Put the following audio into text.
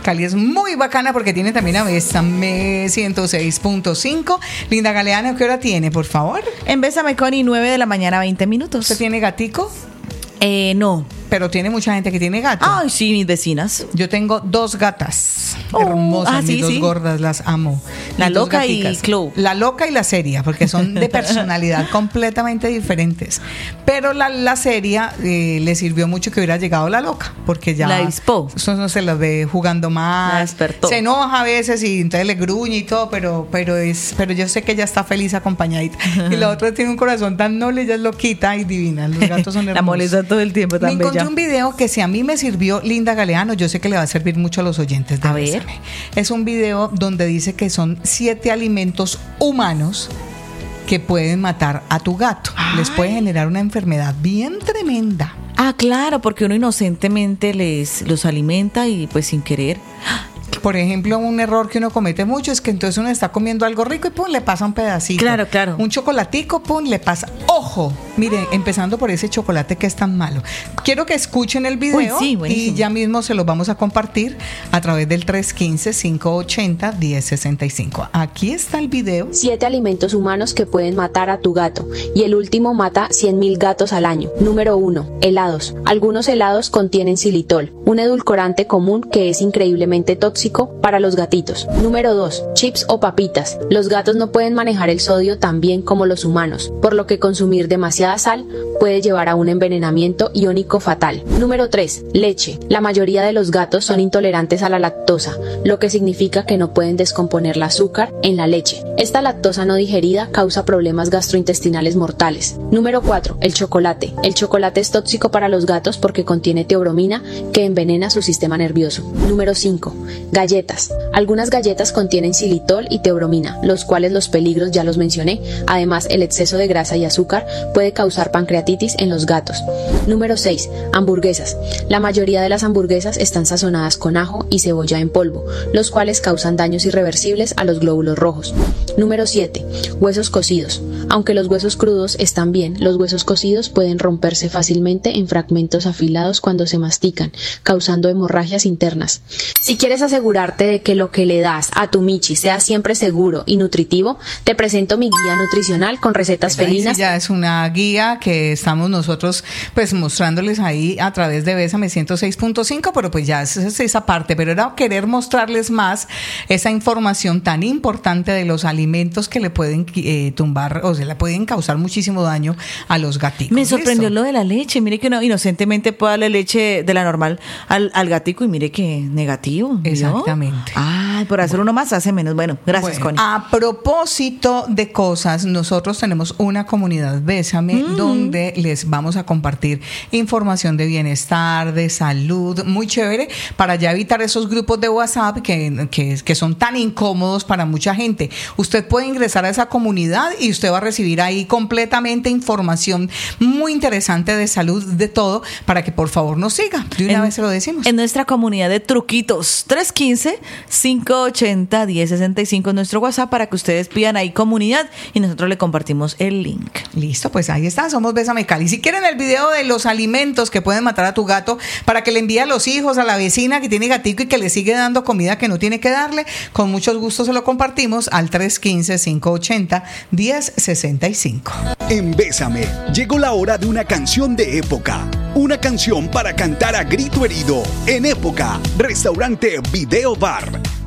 Cali es muy bacana porque tiene también a Bésame 106.5. Linda Galeano, ¿qué hora tiene, por favor? En Bésame, Connie, 9 de la mañana, 20 minutos. ¿Usted tiene gatico? No. Pero tiene mucha gente que tiene gato. Ay, sí, mis vecinas. Yo tengo 2 gatas hermosas, mis 2 gordas, las amo. La loca y Chloe. La loca y la seria, porque son de personalidad completamente diferentes. Pero la seria le sirvió mucho que hubiera llegado la loca, porque ya la dispó. Eso no se la ve jugando más. La despertó. Se enoja a veces y entonces le gruñe y todo, pero yo sé que ella está feliz acompañadita. Y la otra tiene un corazón tan noble, ella es loquita y divina. Los gatos son hermosos. La molesta todo el tiempo también. Encontré un video que si a mí me sirvió, Linda Galeano, yo sé que le va a servir mucho a los oyentes de Bésame. Es un video donde dice que son 7 alimentos humanos que pueden matar a tu gato. Ay. Les puede generar una enfermedad bien tremenda. Ah, claro, porque uno inocentemente los alimenta y pues sin querer. Por ejemplo, un error que uno comete mucho es que entonces uno está comiendo algo rico y pum, le pasa un pedacito. Claro, claro. Un chocolatico, pum, le pasa. ¡Ojo! Miren, empezando por ese chocolate que es tan malo. Quiero que escuchen el video. Uy, sí, y ya mismo se los vamos a compartir a través del 315-580-1065. Aquí está el video. 7 alimentos humanos que pueden matar a tu gato. Y el último mata 100.000 gatos al año. Número 1. Helados. Algunos helados contienen xilitol, un edulcorante común que es increíblemente tóxico para los gatitos. Número 2. Chips o papitas. Los gatos no pueden manejar el sodio tan bien como los humanos, por lo que consumir demasiada sal puede llevar a un envenenamiento iónico fatal. Número 3. Leche. La mayoría de los gatos son intolerantes a la lactosa, lo que significa que no pueden descomponer el azúcar en la leche. Esta lactosa no digerida causa problemas gastrointestinales mortales. Número 4. El chocolate. El chocolate es tóxico para los gatos porque contiene teobromina que envenena su sistema nervioso. Número 5. Galletas. Algunas galletas contienen xilitol y teobromina, los cuales los peligros ya los mencioné. Además, el exceso de grasa y azúcar puede causar pancreatitis en los gatos. Número 6. Hamburguesas. La mayoría de las hamburguesas están sazonadas con ajo y cebolla en polvo, los cuales causan daños irreversibles a los glóbulos rojos. Número 7. Huesos cocidos. Aunque los huesos crudos están bien, los huesos cocidos pueden romperse fácilmente en fragmentos afilados cuando se mastican, causando hemorragias internas. Si quieres asegurarte de que lo que le das a tu Michi sea siempre seguro y nutritivo, te presento mi guía nutricional con recetas felinas. Ya es una guía que estamos nosotros pues mostrándoles ahí a través de Bésame 106.5, pero pues ya es esa parte, pero era querer mostrarles más esa información tan importante de los alimentos que le pueden tumbar o se le pueden causar muchísimo daño a los gatitos. Me sorprendió lo de la leche, mire que uno inocentemente puede darle leche de la normal al gatico y mire que negativo. Exactamente. Ay, por hacer uno más hace menos. Bueno, gracias, Connie. A propósito de cosas, nosotros tenemos una comunidad Bésame donde les vamos a compartir información de bienestar, de salud, muy chévere, para ya evitar esos grupos de WhatsApp que son tan incómodos para mucha gente. Usted puede ingresar a esa comunidad y usted va a recibir ahí completamente información muy interesante de salud, de todo, para que por favor nos siga. De una vez se lo decimos. En nuestra comunidad de truquitos, 315-580-1065 es nuestro WhatsApp para que ustedes pidan ahí comunidad y nosotros le compartimos el link. Listo, pues ahí está, somos Bésame Cali. Si quieren el video de los alimentos que pueden matar a tu gato para que le envíe a los hijos, a la vecina que tiene gatico y que le sigue dando comida que no tiene que darle, con mucho gusto se lo compartimos al 315-580-1065. En Bésame llegó la hora de una canción de época. Una canción para cantar a grito herido. En Época, Restaurante Video Bar.